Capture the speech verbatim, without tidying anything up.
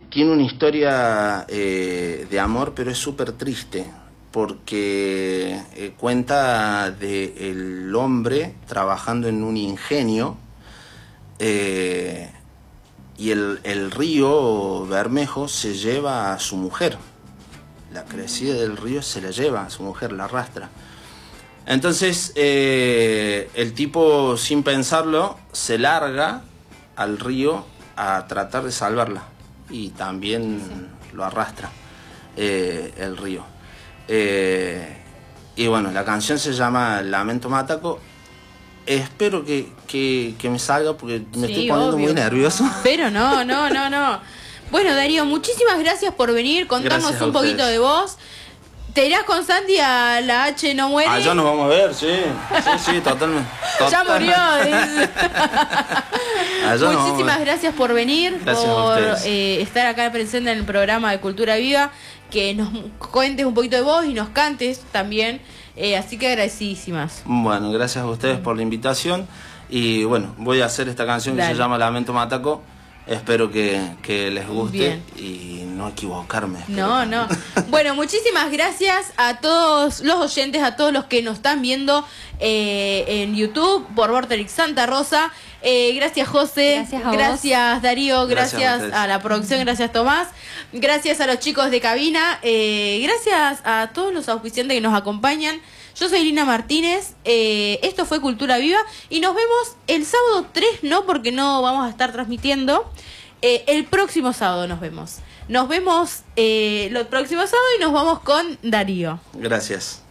tiene una historia eh, de amor, pero es súper triste, porque eh, cuenta de el hombre trabajando en un ingenio, eh, y el, el río Bermejo se lleva a su mujer. La crecida del río se la lleva a su mujer, la arrastra. Entonces eh, el tipo, sin pensarlo, se larga al río a tratar de salvarla, y también sí. lo arrastra eh, el río. Eh, y bueno, la canción se llama Lamento Mataco. Espero que, que, que me salga, porque me sí, estoy poniendo obvio. muy nervioso. Pero no, no, no, no. Bueno, Darío, muchísimas gracias por venir, contarnos un poquito de vos. ¿Te irás con Sandy a la H no muere? Allá nos vamos a ver, sí. Sí, sí, totalmente. totalmente. Ya murió. Muchísimas gracias por venir, gracias por eh, estar acá presente en el programa de Cultura Viva, que nos cuentes un poquito de vos y nos cantes también. Eh, así que agradecidísimas. Bueno, gracias a ustedes por la invitación. Y bueno, voy a hacer esta canción Dale. que se llama Lamento Mataco. Espero que, que les guste. Bien. Y no equivocarme. Espero. No, no. Bueno, muchísimas gracias a todos los oyentes, a todos los que nos están viendo eh, en YouTube por Vorterix Santa Rosa. Eh, gracias, José. Gracias, a gracias vos. Darío. Gracias, gracias a, a la producción. Gracias, Tomás. Gracias a los chicos de cabina. Eh, gracias a todos los auspiciantes que nos acompañan. Yo soy Lina Martínez, eh, esto fue Cultura Viva y nos vemos el sábado tres, no porque no vamos a estar transmitiendo, eh, el próximo sábado nos vemos. Nos vemos eh, el próximo sábado y nos vamos con Darío. Gracias.